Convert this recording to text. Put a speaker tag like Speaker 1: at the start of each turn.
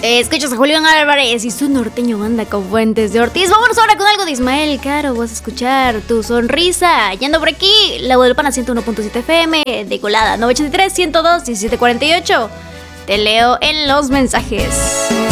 Speaker 1: Escuchas a Julián Álvarez y su norteño banda con Fuentes de Ortiz. Vámonos ahora con algo de Ismael Caro. Vas a escuchar Tu Sonrisa. Yendo por aquí, La Guadalupana 101.7 FM, de Colada 983 102 1748. Te leo en los mensajes.